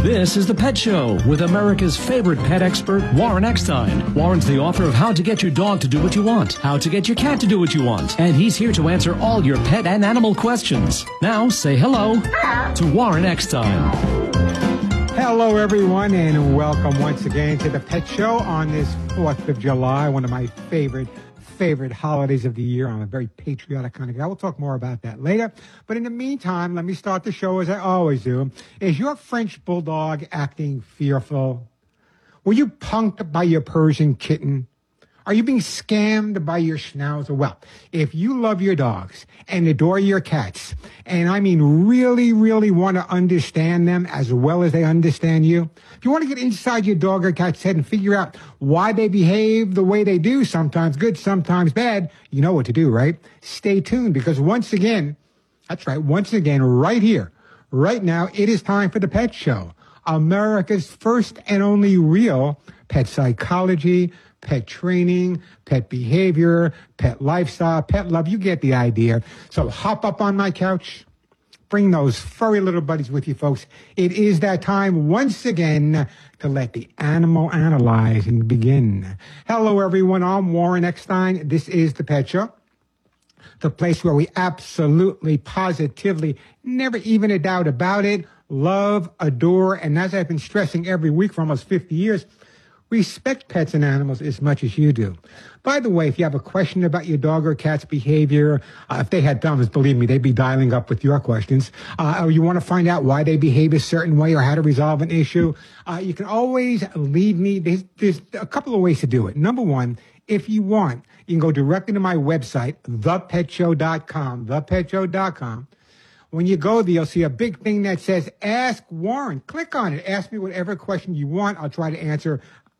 This is The Pet Show with America's favorite pet expert, Warren Eckstein. Warren's the author of How to Get Your Dog to Do What You Want, How to Get Your Cat to Do What You Want, and he's here to answer all your pet and animal questions. Now, say hello to Warren Eckstein. Hello, everyone, and welcome once again to The Pet Show on this 4th of July, one of my favorite holidays of the year. I'm a very patriotic kind of guy. We'll talk more about that later. But in the meantime, let me start the show as I always do. Is your French bulldog acting fearful? Were you punked by your Persian kitten? Are you being scammed by your schnauzer? Well, if you love your dogs and adore your cats, and I mean really, really want to understand them as well as they understand you, if you want to get inside your dog or cat's head and figure out why they behave the way they do, sometimes good, sometimes bad, you know what to do, right? Stay tuned, because once again, that's right, once again, right here, right now, it is time for The Pet Show, America's first and only real pet psychology, pet training, pet behavior, pet lifestyle, pet love. You get the idea. So hop up on my couch. Bring those furry little buddies with you, folks. It is that time once again to let the animal analyzing begin. Hello, everyone. I'm Warren Eckstein. This is The Pet Show, the place where we absolutely, positively, never even a doubt about it, love, adore, and as I've been stressing every week for almost 50 years, respect pets and animals as much as you do. By the way, if you have a question about your dog or cat's behavior, if they had thumbs, believe me, they'd be dialing up with your questions, or you want to find out why they behave a certain way or how to resolve an issue, you can always leave me. There's a couple of ways to do it. Number one, if you want, you can go directly to my website, thepetshow.com, thepetshow.com. When you go there, you'll see a big thing that says, Ask Warren. Click on it. Ask me whatever question you want. I'll try to answer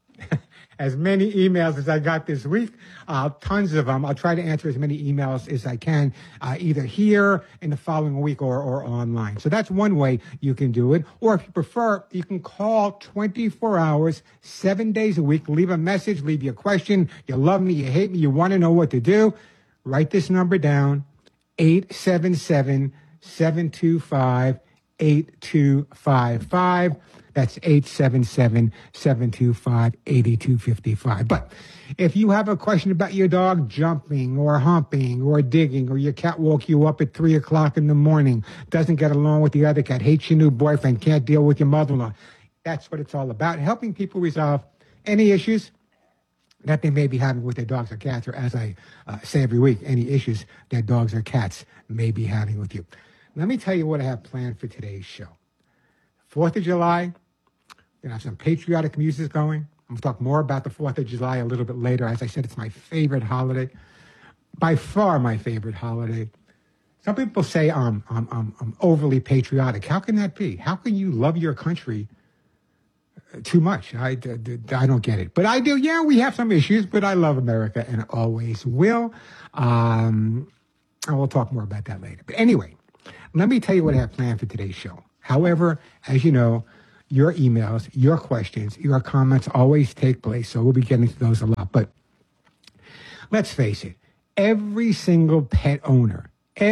as many emails as I got this week, tons of them. I'll try to answer as many emails as I can, either here in the following week or online. So that's one way you can do it. Or if you prefer, you can call 24 hours, 7 days a week, leave a message, leave your question. You love me, you hate me, you want to know what to do. Write this number down, 877-725-8255. That's 877-725-8255. But if you have a question about your dog jumping or humping or digging, or your cat woke you up at 3 o'clock in the morning, doesn't get along with the other cat, hates your new boyfriend, can't deal with your mother-in-law, that's what it's all about, helping people resolve any issues that they may be having with their dogs or cats, or as I say every week, any issues that dogs or cats may be having with you. Let me tell you what I have planned for today's show. 4th of July, we're going to have some patriotic music going. I'm going to talk more about the 4th of July a little bit later. As I said, it's my favorite holiday. By far my favorite holiday. Some people say I'm overly patriotic. How can that be? How can you love your country too much? I don't get it. But I do. Yeah, we have some issues, but I love America and always will. And we'll talk more about that later. But anyway, let me tell you what I have planned for today's show. However, as you know, your emails, your questions, your comments always take place, so we'll be getting to those a lot. But let's face it, every single pet owner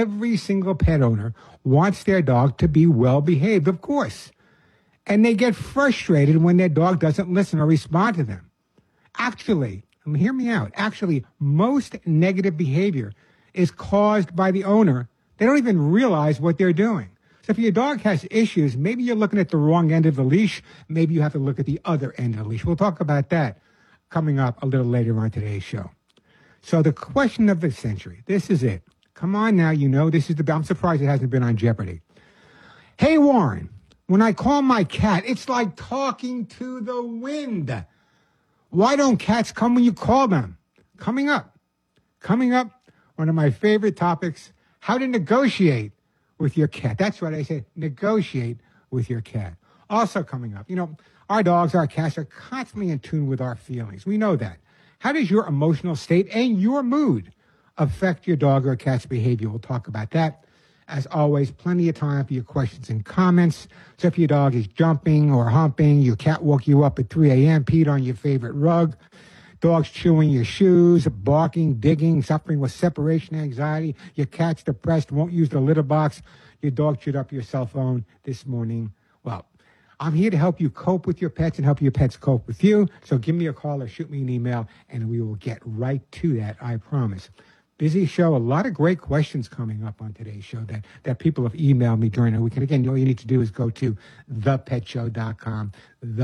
wants their dog to be well behaved, of course. And they get frustrated when their dog doesn't listen or respond to them. Actually, hear me out. Actually, most negative behavior is caused by the owner. They don't even realize what they're doing. So if your dog has issues, maybe you're looking at the wrong end of the leash. Maybe you have to look at the other end of the leash. We'll talk about that coming up a little later on today's show. So the question of the century, this is it. Come on now, you know, this is I'm surprised it hasn't been on Jeopardy. Hey, Warren, when I call my cat, it's like talking to the wind. Why don't cats come when you call them? Coming up, one of my favorite topics, how to negotiate with your cat. That's what I said, negotiate with your cat. Also coming up, you know, our dogs, our cats are constantly in tune with our feelings. We know that. How does your emotional state and your mood affect your dog or cat's behavior? We'll talk about that. As always, plenty of time for your questions and comments. So if your dog is jumping or humping, your cat woke you up at 3 a.m., peed on your favorite rug, dog's chewing your shoes, barking, digging, suffering with separation anxiety, your cat's depressed, won't use the litter box, your dog chewed up your cell phone this morning, well, I'm here to help you cope with your pets and help your pets cope with you. So give me a call or shoot me an email, and we will get right to that, I promise. Busy show, a lot of great questions coming up on today's show that people have emailed me during the week. And again, all you need to do is go to thepetshow.com,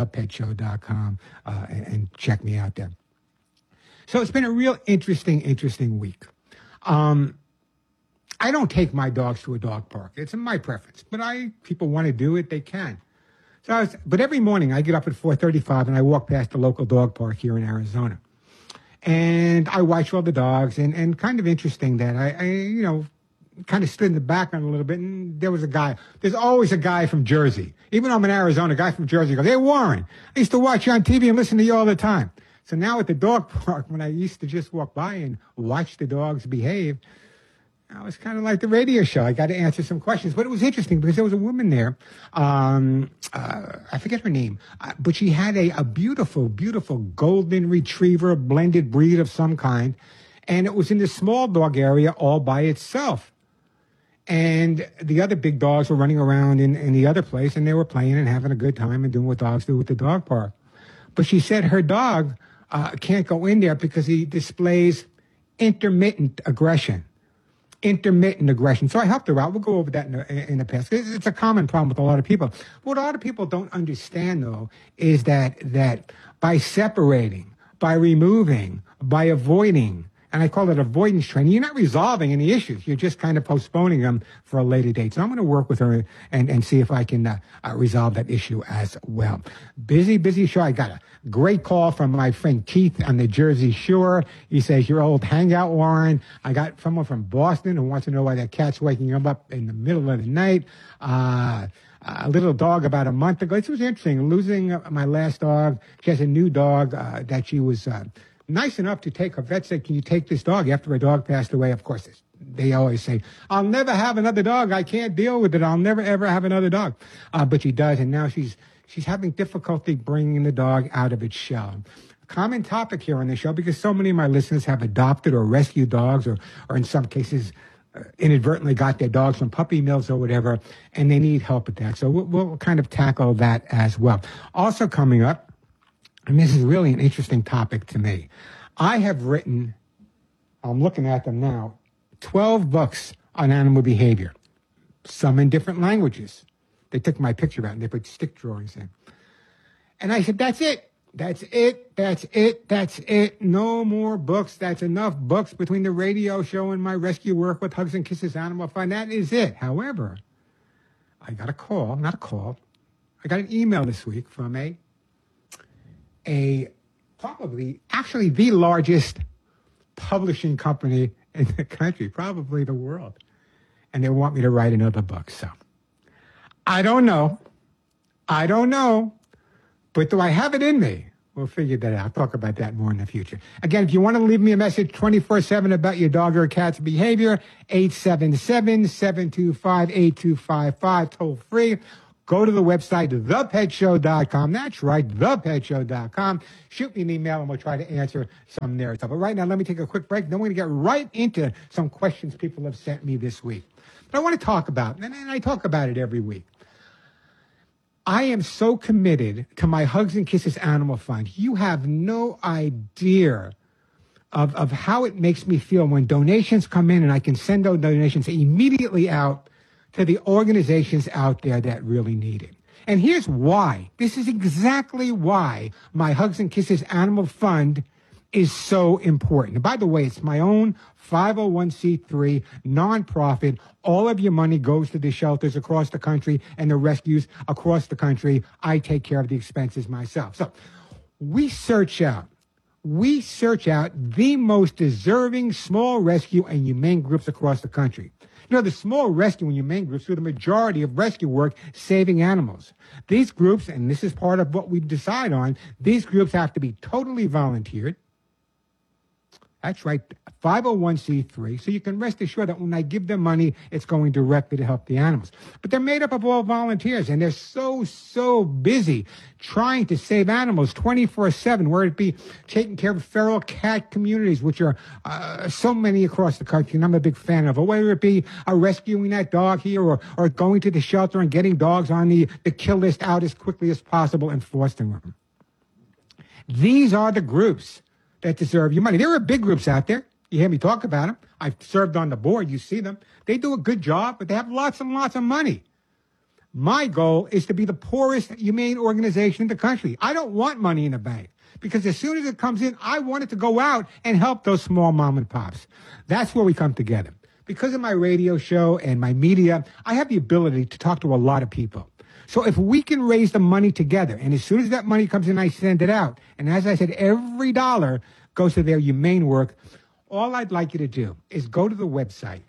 and check me out there. So it's been a real interesting week. I don't take my dogs to a dog park. It's my preference, but people want to do it, they can. But every morning I get up at 4:35 and I walk past the local dog park here in Arizona. And I watch all the dogs, and kind of interesting that I kind of stood in the background a little bit, and there was a guy. There's always a guy from Jersey. Even though I'm in Arizona, a guy from Jersey goes, "Hey, Warren, I used to watch you on TV and listen to you all the time." So now at the dog park, when I used to just walk by and watch the dogs behave, I was kind of like the radio show. I got to answer some questions. But it was interesting because there was a woman there. I forget her name. But she had a beautiful, beautiful golden retriever, blended breed of some kind. And it was in the small dog area all by itself. And the other big dogs were running around in the other place. And they were playing and having a good time and doing what dogs do at the dog park. But she said her dog can't go in there because he displays intermittent aggression. So I helped her out. We'll go over that in the past. It's a common problem with a lot of people. What a lot of people don't understand, though, is that by separating, by removing, by avoiding, and I call it avoidance training, you're not resolving any issues. You're just kind of postponing them for a later date. So I'm going to work with her and see if I can resolve that issue as well. Busy show. I got a great call from my friend Keith on the Jersey Shore. He says, your old hangout, Warren. I got someone from Boston who wants to know why that cat's waking him up in the middle of the night. A little dog about a month ago. It was interesting. Losing my last dog. She has a new dog that she was nice enough to take. Her vet said, can you take this dog after her dog passed away? Of course, they always say, I'll never have another dog. I can't deal with it. I'll never, ever have another dog. But she does, and now she's having difficulty bringing the dog out of its shell. A common topic here on the show, because so many of my listeners have adopted or rescued dogs, or in some cases inadvertently got their dogs from puppy mills or whatever, and they need help with that. So we'll kind of tackle that as well. Also coming up, and this is really an interesting topic to me, I have written, I'm looking at them now, 12 books on animal behavior, some in different languages. They took my picture out and they put stick drawings in. And I said, that's it. No more books. That's enough books between the radio show and my rescue work with Hugs and Kisses Animal Fund. That is it. However, I got I got an email this week from actually the largest publishing company in the country, probably the world. And they want me to write another book. So I don't know. But do I have it in me? We'll figure that out. I'll talk about that more in the future. Again, if you want to leave me a message 24/7 about your dog or cat's behavior, 877-725-8255, toll free. Go to the website, thepetshow.com. That's right, thepetshow.com. Shoot me an email, and we'll try to answer some there. But right now, let me take a quick break. Then we're going to get right into some questions people have sent me this week. But I want to talk about, and I talk about it every week, I am so committed to my Hugs and Kisses Animal Fund. You have no idea of how it makes me feel when donations come in and I can send those donations immediately out to the organizations out there that really need it. And here's why. This is exactly why my Hugs and Kisses Animal Fund is so important. And by the way, it's my own 501c3 nonprofit. All of your money goes to the shelters across the country and the rescues across the country. I take care of the expenses myself. So we search out the most deserving small rescue and humane groups across the country. You know, the small rescue and humane groups do the majority of rescue work saving animals. These groups, and this is part of what we decide on, these groups have to be totally volunteered. That's right, 501c3. So you can rest assured that when I give them money, it's going directly to help the animals. But they're made up of all volunteers, and they're so busy trying to save animals 24/7, whether it be taking care of feral cat communities, which are so many across the country, and I'm a big fan of, or whether it be rescuing that dog here, or going to the shelter and getting dogs on the kill list out as quickly as possible and fostering them. These are the groups that deserve your money. There are big groups out there. You hear me talk about them. I've served on the board. You see them. They do a good job, but they have lots and lots of money. My goal is to be the poorest humane organization in the country. I don't want money in the bank, because as soon as it comes in, I want it to go out and help those small mom and pops. That's where we come together. Because of my radio show and my media, I have the ability to talk to a lot of people. So if we can raise the money together, and as soon as that money comes in, I send it out. And as I said, every dollar goes to their humane work. All I'd like you to do is go to the website,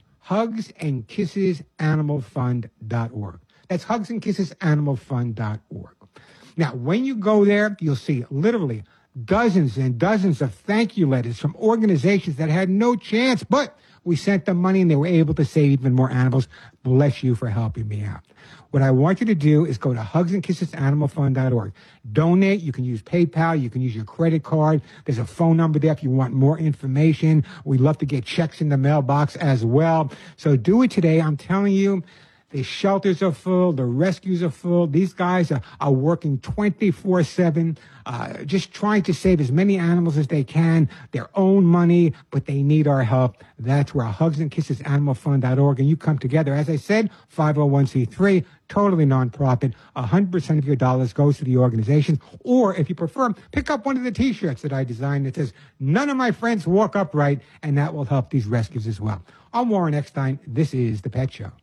hugsandkissesanimalfund.org. That's hugsandkissesanimalfund.org. Now, when you go there, you'll see literally dozens and dozens of thank you letters from organizations that had no chance, but we sent them money and they were able to save even more animals. Bless you for helping me out. What I want you to do is go to hugsandkissesanimalfund.org. Donate. You can use PayPal. You can use your credit card. There's a phone number there if you want more information. We'd love to get checks in the mailbox as well. So do it today. I'm telling you, the shelters are full. The rescues are full. These guys are working 24/7, just trying to save as many animals as they can, their own money, but they need our help. That's where hugsandkissesanimalfund.org, and you come together. As I said, 501c3, totally nonprofit. 100% of your dollars goes to the organization. Or if you prefer, pick up one of the T-shirts that I designed that says, "None of my friends walk upright," and that will help these rescues as well. I'm Warren Eckstein. This is The Pet Show.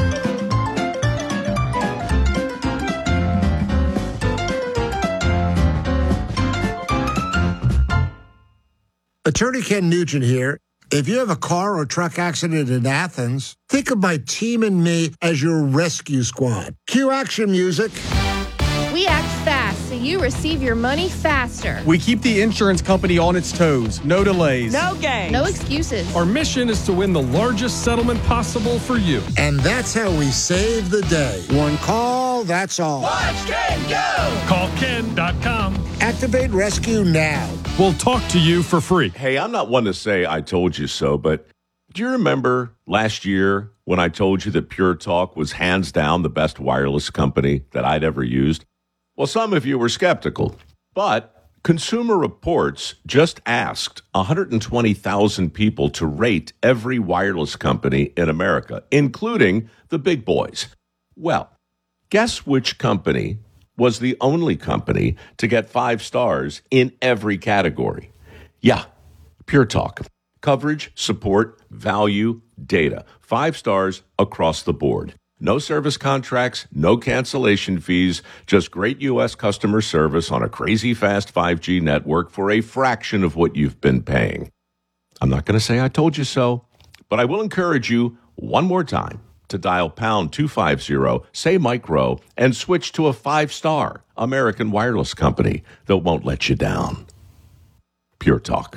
Attorney Ken Nugent here. If you have a car or truck accident in Athens, think of my team and me as your rescue squad. Cue action music. We act fast so you receive your money faster. We keep the insurance company on its toes. No delays. No games. No excuses. Our mission is to win the largest settlement possible for you. And that's how we save the day. One call, that's all. Watch Ken go! Call Ken.com. Activate rescue now. We'll talk to you for free. Hey, I'm not one to say I told you so, but do you remember last year when I told you that Pure Talk was hands down the best wireless company that I'd ever used? Well, some of you were skeptical, but Consumer Reports just asked 120,000 people to rate every wireless company in America, including the big boys. Well, guess which company was the only company to get 5 stars in every category? Yeah, Pure Talk. Coverage, support, value, data. 5 stars across the board. No service contracts, no cancellation fees, just great U.S. customer service on a crazy fast 5G network for a fraction of what you've been paying. I'm not going to say I told you so, but I will encourage you one more time to dial pound 250, say micro, and switch to a 5-star American wireless company that won't let you down. Pure Talk.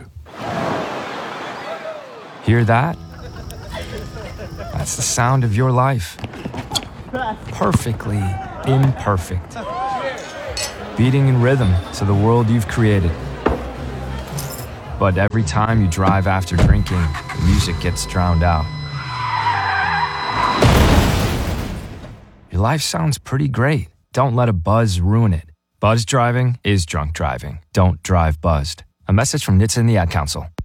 Hear that? That's the sound of your life. Perfectly imperfect. Beating in rhythm to the world you've created. But every time you drive after drinking, the music gets drowned out. Your life sounds pretty great. Don't let a buzz ruin it. Buzz driving is drunk driving. Don't drive buzzed. A message from NHTSA and the Ad Council.